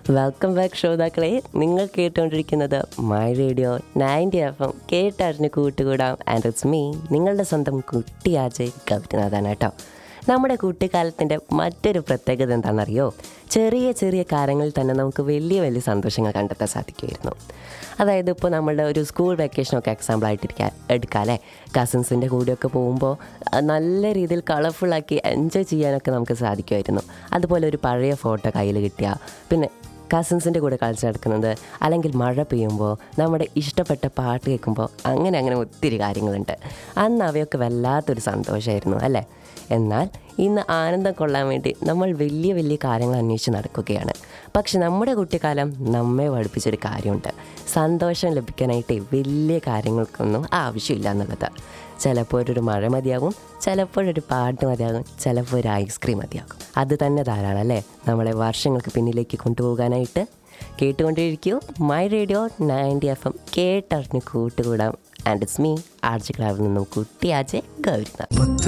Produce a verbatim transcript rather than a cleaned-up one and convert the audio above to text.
Welcome back ശ്രോതാക്കളെ. നിങ്ങൾ കേട്ടുകൊണ്ടിരിക്കുന്നത് my radio ninety F M. കേട്ടറിഞ്ഞ് കൂട്ടുകൂടാം. ആൻഡ് ഇറ്റ്സ് മീ, നിങ്ങളുടെ സ്വന്തം കുട്ടിയാജ് കവിതനാഥാണ് കേട്ടോ. നമ്മുടെ കുട്ടിക്കാലത്തിൻ്റെ മറ്റൊരു പ്രത്യേകത എന്താണെന്നറിയോ? ചെറിയ ചെറിയ കാര്യങ്ങളിൽ തന്നെ നമുക്ക് വലിയ വലിയ സന്തോഷങ്ങൾ കണ്ടെത്താൻ സാധിക്കുമായിരുന്നു. അതായത് ഇപ്പോൾ നമ്മളുടെ ഒരു സ്കൂൾ വെക്കേഷനൊക്കെ എക്സാമ്പിളായിട്ടിരിക്കാൻ എടുക്കാം അല്ലേ. കസിൻസിൻ്റെ കൂടെയൊക്കെ പോകുമ്പോൾ നല്ല രീതിയിൽ കളർഫുള്ളാക്കി എൻജോയ് ചെയ്യാനൊക്കെ നമുക്ക് സാധിക്കുമായിരുന്നു. അതുപോലെ ഒരു പഴയ ഫോട്ടോ കയ്യിൽ കിട്ടിയ, പിന്നെ കസിൻസിൻ്റെ കൂടെ കളിച്ച് നടക്കുന്നത്, അല്ലെങ്കിൽ മഴ പെയ്യുമ്പോൾ നമ്മുടെ ഇഷ്ടപ്പെട്ട പാട്ട് കേൾക്കുമ്പോൾ, അങ്ങനെ അങ്ങനെ ഒത്തിരി കാര്യങ്ങളുണ്ട്. അന്ന് അവയൊക്കെ വല്ലാത്തൊരു സന്തോഷമായിരുന്നു അല്ലേ. എന്നാൽ ഇന്ന് ആനന്ദം കൊള്ളാൻ വേണ്ടി നമ്മൾ വലിയ വലിയ കാര്യങ്ങൾ അന്വേഷിച്ച് നടക്കുകയാണ്. പക്ഷെ നമ്മുടെ കുട്ടിക്കാലം നമ്മെ പഠിപ്പിച്ചൊരു കാര്യമുണ്ട്. സന്തോഷം ലഭിക്കാനായിട്ട് വലിയ കാര്യങ്ങൾക്കൊന്നും ആവശ്യമില്ല എന്നുള്ളത്. ചിലപ്പോൾ ഒരു മഴ മതിയാകും, ചിലപ്പോഴൊരു പാട്ട് മതിയാകും, ചിലപ്പോൾ ഒരു ഐസ്ക്രീം മതിയാകും. അത് തന്നെ ധാരാളം അല്ലേ നമ്മളെ വർഷങ്ങൾക്ക് പിന്നിലേക്ക് കൊണ്ടുപോകാനായിട്ട്. കേട്ടുകൊണ്ടിരിക്കൂ my radio ninety F M. കേട്ടറിഞ്ഞ് കൂട്ടുകൂടാം. ആൻഡ് ഇറ്റ്സ് മീ, ആർജി ക്ലാവിൽ നിന്നും കുട്ടിയാജെ ഗൗരിനാഥ്.